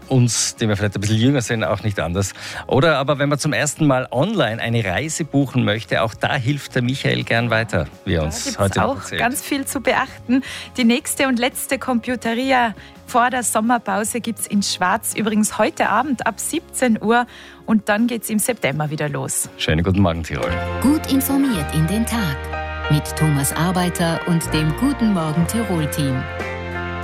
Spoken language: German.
uns, die wir vielleicht ein bisschen jünger sind, auch nicht anders. Oder aber wenn man zum ersten Mal online eine Reise buchen möchte, auch da hilft der Michael gern weiter, wie er uns heute noch erzählt. Auch ganz viel zu beachten. Die nächste und letzte Computeria vor der Sommerpause gibt es in Schwarz. Übrigens heute Abend ab 17 Uhr. Und dann geht es im September wieder los. Schönen guten Morgen, Tirol. Gut informiert in den Tag. Mit Thomas Arbeiter und dem Guten Morgen Tirol-Team.